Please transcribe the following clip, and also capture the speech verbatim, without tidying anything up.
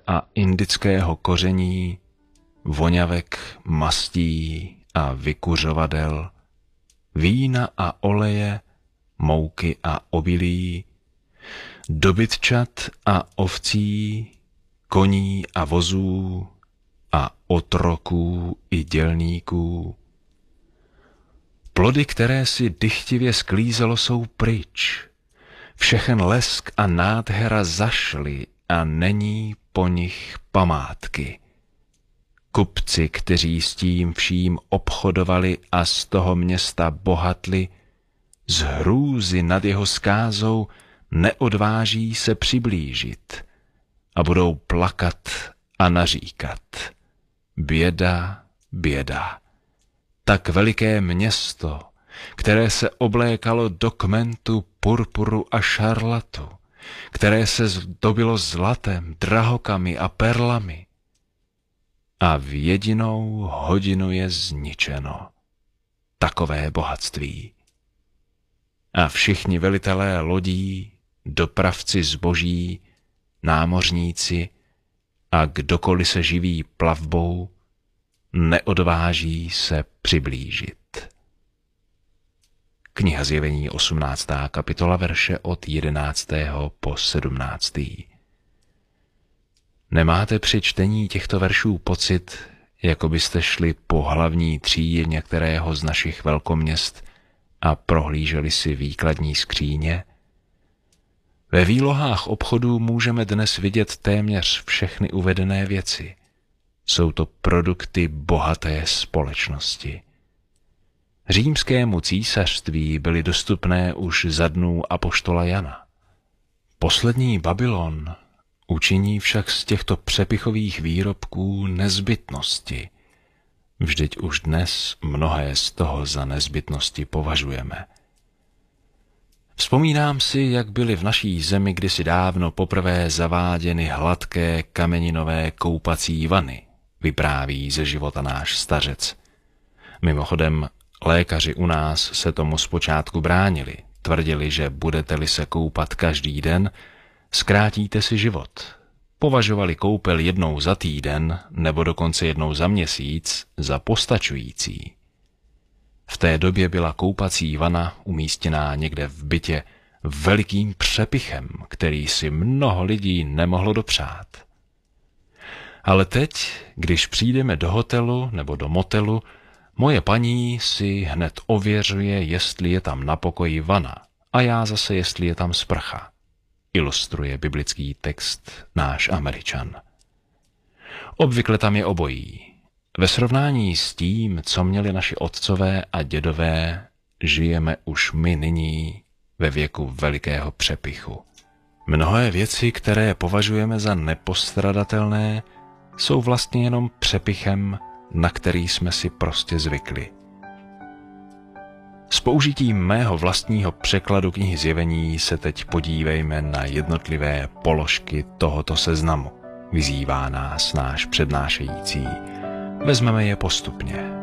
a indického koření, voňavek, mastí a vykuřovadel, vína a oleje, mouky a obilí, dobytčat a ovcí, koní a vozů a otroků i dělníků. Plody, které si dychtivě sklízelo, jsou pryč. Všechen lesk a nádhera zašly a není po nich památky. Kupci, kteří s tím vším obchodovali a z toho města bohatli, z hrůzy nad jeho skázou neodváží se přiblížit a budou plakat a naříkat. Běda, běda. Tak veliké město, které se oblékalo do kmentu, purpuru a šarlatu, které se zdobilo zlatem, drahokami a perlami, a v jedinou hodinu je zničeno. Takové bohatství. A všichni velitelé lodí, dopravci zboží, námořníci a kdokoliv se živí plavbou, neodváží se přiblížit. Kniha Zjevení, osmnáctá kapitola, verše od jedenáctého po sedmnáctý. Nemáte při čtení těchto veršů pocit, jako byste šli po hlavní třídě některého z našich velkoměst a prohlíželi si výkladní skříně? Ve výlohách obchodů můžeme dnes vidět téměř všechny uvedené věci. Jsou to produkty bohaté společnosti. Římskému císařství byly dostupné už za dnů apoštola Jana. Poslední Babylon učiní však z těchto přepichových výrobků nezbytnosti. Vždyť už dnes mnohé z toho za nezbytnosti považujeme. Vzpomínám si, jak byly v naší zemi kdysi dávno poprvé zaváděny hladké kameninové koupací vany, vypráví ze života náš stařec. Mimochodem, lékaři u nás se tomu zpočátku bránili. Tvrdili, že budete-li se koupat každý den, zkrátíte si život. Považovali koupel jednou za týden nebo dokonce jednou za měsíc za postačující. V té době byla koupací vana umístěná někde v bytě velikým přepichem, který si mnoho lidí nemohlo dopřát. Ale teď, když přijdeme do hotelu nebo do motelu, moje paní si hned ověřuje, jestli je tam na pokoji vana, a já zase, jestli je tam sprcha. Ilustruje biblický text náš Američan. Obvykle tam je obojí. Ve srovnání s tím, co měli naši otcové a dědové, žijeme už my nyní ve věku velikého přepichu. Mnohé věci, které považujeme za nepostradatelné, jsou vlastně jenom přepichem, na který jsme si prostě zvykli. S použitím mého vlastního překladu knihy Zjevení se teď podívejme na jednotlivé položky tohoto seznamu. Vyzývá nás náš přednášející. Vezmeme je postupně.